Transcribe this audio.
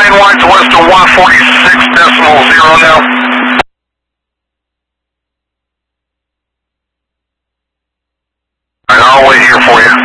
winds west of 146.0 now. Alright, I'll wait here for you.